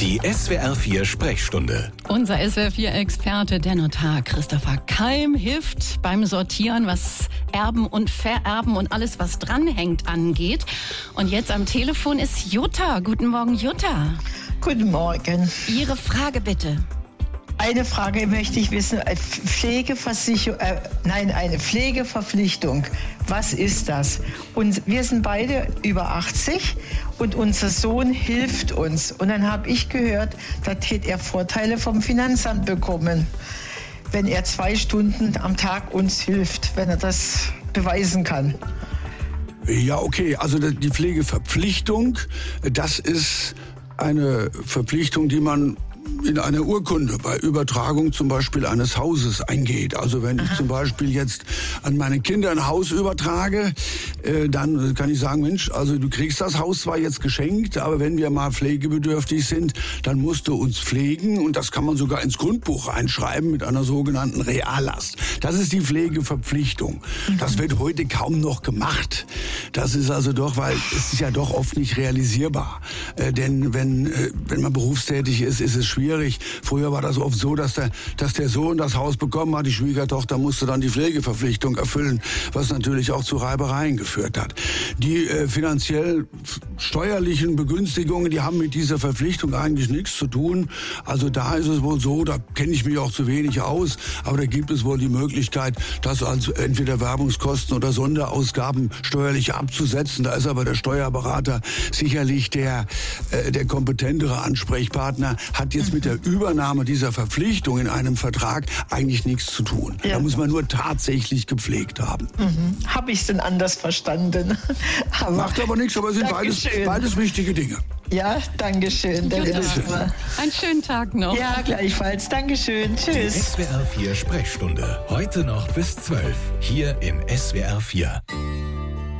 Die SWR4-Sprechstunde. Unser SWR4-Experte, der Notar Christopher Keim, hilft beim Sortieren, was Erben und Vererben und alles, was dranhängt, angeht. Und jetzt am Telefon ist Jutta. Guten Morgen, Jutta. Guten Morgen. Ihre Frage bitte. Eine Frage möchte ich wissen. Eine Pflegeverpflichtung. Was ist das? Und wir sind beide über 80 und unser Sohn hilft uns. Und dann habe ich gehört, da hätte er Vorteile vom Finanzamt bekommen, wenn er 2 Stunden am Tag uns hilft, wenn er das beweisen kann. Ja, okay. Also die Pflegeverpflichtung, das ist eine Verpflichtung, die man in einer Urkunde bei Übertragung zum Beispiel eines Hauses eingeht. Also wenn ich zum Beispiel jetzt an meine Kinder ein Haus übertrage, dann kann ich sagen, Mensch, also du kriegst das Haus zwar jetzt geschenkt, aber wenn wir mal pflegebedürftig sind, dann musst du uns pflegen und das kann man sogar ins Grundbuch einschreiben mit einer sogenannten Reallast. Das ist die Pflegeverpflichtung. Das wird heute kaum noch gemacht. Das ist also doch, weil es ist ja doch oft nicht realisierbar. Denn wenn man berufstätig ist, ist es schwierig. Früher war das oft so, dass der Sohn das Haus bekommen hat, die Schwiegertochter musste dann die Pflegeverpflichtung erfüllen, was natürlich auch zu Reibereien geführt hat. Die finanziell steuerlichen Begünstigungen, die haben mit dieser Verpflichtung eigentlich nichts zu tun. Also da ist es wohl so, da kenne ich mich auch zu wenig aus, aber da gibt es wohl die Möglichkeit, das als entweder Werbungskosten oder Sonderausgaben steuerlich abzusetzen. Da ist aber der Steuerberater sicherlich der kompetentere Ansprechpartner, hat jetzt mit der Übernahme dieser Verpflichtung in einem Vertrag eigentlich nichts zu tun. Ja. Da muss man nur tatsächlich gepflegt haben. Habe ich es denn anders verstanden? Macht aber nichts, aber es sind beides wichtige Dinge. Ja, Dankeschön. Einen schönen Tag noch. Ja, gleichfalls. Dankeschön. Tschüss. Die SWR4 Sprechstunde. Heute noch bis 12. Hier im SWR4.